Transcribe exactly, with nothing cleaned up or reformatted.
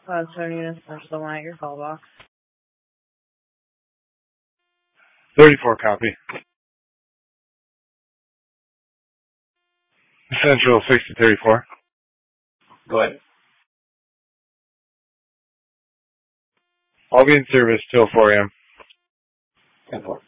Uh, Tony and Central Line, your call box. thirty-four copy. Central six to thirty-four. Go ahead. I'll be in service till four a.m. ten four.